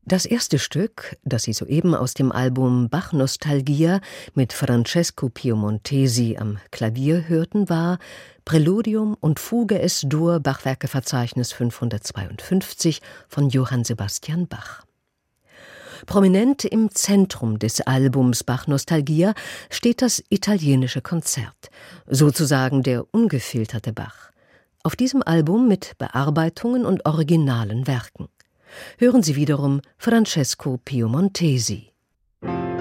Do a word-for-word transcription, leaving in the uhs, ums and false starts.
Das erste Stück, das Sie soeben aus dem Album Bach Nostalgia mit Francesco Piemontesi am Klavier hörten, war Präludium und Fuge Es-Dur, Bachwerkeverzeichnis fünfhundertzweiundfünfzig von Johann Sebastian Bach. Prominent im Zentrum des Albums Bach Nostalgia steht das italienische Konzert, sozusagen der ungefilterte Bach. Auf diesem Album mit Bearbeitungen und originalen Werken. Hören Sie wiederum Francesco Piemontesi.